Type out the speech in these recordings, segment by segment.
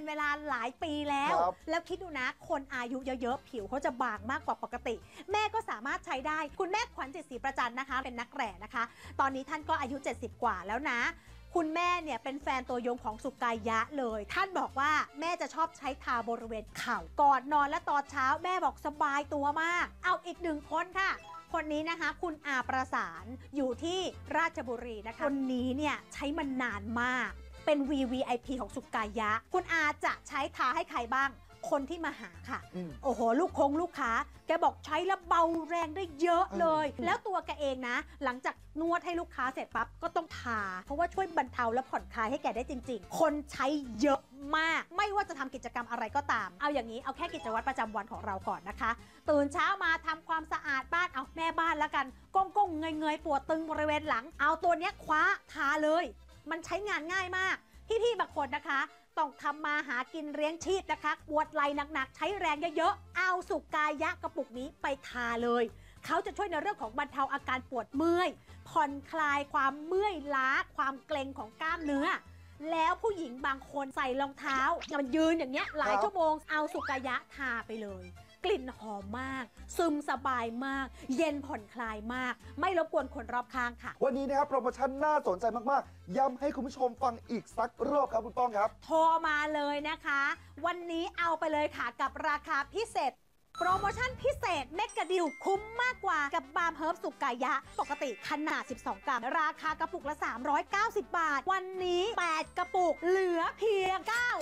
เวลาหลายปีแล้วแล้วคิดดูนะคนอายุเยอะๆผิวเขาจะบางมากกว่าปกติ แม่ก็สามารถใช้ได้คุณแม่ขวัญจิตศรีประจันนะคะเป็นนักแร่นะคะตอนนี้ท่านก็อายุ70กว่าแล้วนะคุณแม่เนี่ยเป็นแฟนตัวยงของสุกายะเลยท่านบอกว่าแม่จะชอบใช้ทาบริเวณเข่าก่อนนอนและตอนเช้าแม่บอกสบายตัวมากเอาอีกหนึ่งคนค่ะคนนี้นะคะคุณอาประสานอยู่ที่ราชบุรีนะคะคนนี้เนี่ยใช้มันนานมากเป็น VVIP ของสุกายะคุณอาจะใช้ทาให้ใครบ้างคนที่มาหาค่ะโอ้โหลูกค้าแกบอกใช้แล้วเบาแรงได้เยอะเลยแล้วตัวแกเองนะหลังจากนวดให้ลูกค้าเสร็จปั๊บก็ต้องทาเพราะว่าช่วยบรรเทาและผ่อนคลายให้แกได้จริงๆคนใช้เยอะมากไม่ว่าจะทำกิจกรรมอะไรก็ตามเอาอย่างนี้เอาแค่กิจวัตรประจำวันของเราก่อนนะคะตื่นเช้ามาทำความสะอาดบ้านเอาแม่บ้านแล้วกันก้มเงยปวดตึงบริเวณหลังเอาตัวเนี้ยคว้าทาเลยมันใช้งานง่ายมากพี่บางคนนะคะต้องทำมาหากินเลี้ยงชีพนะคะปวดไหล่หนักๆใช้แรงเยอะๆเอาสุกายะกระปุกนี้ไปทาเลยเขาจะช่วยในเรื่องของบรรเทาอาการปวดเมื่อยผ่อนคลายความเมื่อยล้าความเกร็งของกล้ามเนื้อแล้วผู้หญิงบางคนใส่รองเท้ามันยืนอย่างเงี้ยหลายชั่วโมงเอาสุกายะทาไปเลยกลิ่นหอมมากซึมสบายมากเย็นผ่อนคลายมากไม่รบกวนคนรอบข้างค่ะวันนี้นะครับโปรโมชั่นน่าสนใจมากๆย้ำให้คุณผู้ชมฟังอีกสักรอบครับคุณป้องครับโทรมาเลยนะคะวันนี้เอาไปเลยค่ะกับราคาพิเศษโปรโมชั่นพิเศษเมกะดิลคุ้มมากกว่ากับบาล์มเฮิร์บสุกายะปกติขนาด12กรัมราคากระปุกละ390บาทวันนี้8กระปุกเหลือเพียง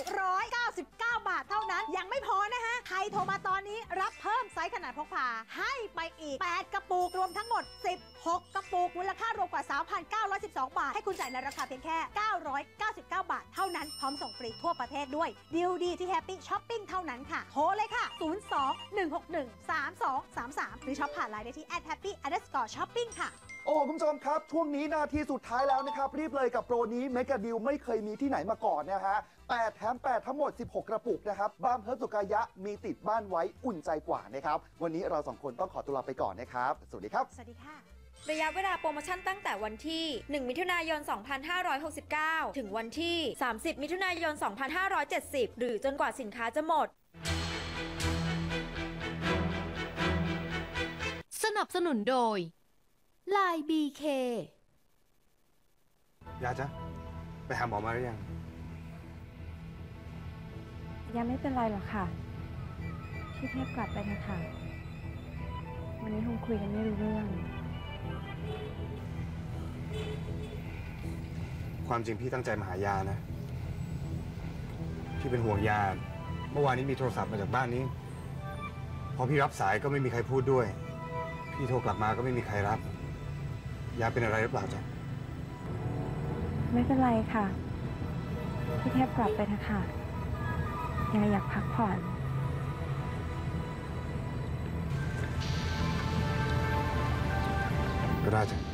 999บาทเท่านั้นยังไม่พอนะฮะใครโทรมาตอนนี้รับเพิ่มไซส์ขนาดพกพาให้ไปอีก8กระปุกรวมทั้งหมด16กระปุกมูลค่ารวมกว่า 3,912 บาทให้คุณจ่ายในราคาเพียงแค่999บาทเท่านั้นพร้อมส่งฟรีทั่วประเทศด้วยดีลดีที่แฮปปี้ช้อปปิ้งเท่านั้นค่ะโทรเลยค่ะ02-161-3233 หรือช็อปผ่านไลน์ได้ที่ @happy_shopping ค่ะโอ้คุณผู้ชมครับช่วงนี้นาทีสุดท้ายแล้วนะครับรีบเลยกับโปรนี้เมกะดิลไม่เคยมีที่ไหนมาก่อนนะฮะ8แถม8ทั้งหมด16กระปุกนะครับบาล์มเฮิร์บสุกายะมีติดบ้านไว้อุ่นใจกว่านะครับวันนี้เรา2คนต้องขอตัวลาไปก่อนนะครับสวัสดีครับสวัสดีค่ะระยะเวลาโปรโมชั่นตั้งแต่วันที่1มิถุนายน2569ถึงวันที่30มิถุนายน2570หรือจนกว่าสินค้าจะหมดสนับสนุนโดย LINE BK ยาจ๊ะไปหาหมอมาหรือยังยังไม่เป็นไรหรอกค่ะพี่เทพกลับไปเถอะค่ะวันนี้คงคุยกันไม่รู้เรื่องความจริงพี่ตั้งใจมาหายานะพี่เป็นห่วงยาเมื่อวานนี้มีโทรศัพท์มาจากบ้านนี้พอพี่รับสายก็ไม่มีใครพูดด้วยพี่โทรกลับมาก็ไม่มีใครรับยาเป็นอะไรหรือเปล่าจ๊ะไม่เป็นไรค่ะพี่เทพกลับไปเถอะค่ะยายอยากพักผ่อนก็ได้จ้ะ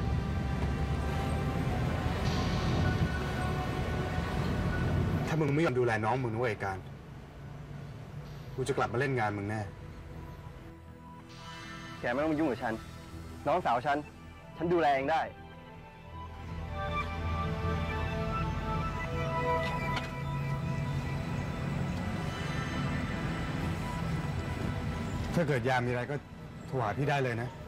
ถ้ามึงไม่ยอมดูแลน้องมึงนะเว้ยการกูจะกลับมาเล่นงานมึงแน่แกไม่ต้องมายุ่งกับฉันน้องสาวฉันดูแลเองได้ถ้าเกิดยามมีอะไรก็โทรหาพี่ได้เลยนะ